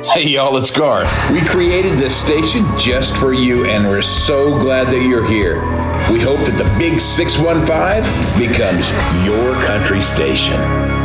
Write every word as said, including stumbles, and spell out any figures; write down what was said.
Hey y'all, it's Garth. We created this station just for you, and we're so glad that you're here. We hope that the Big six one five becomes your country station.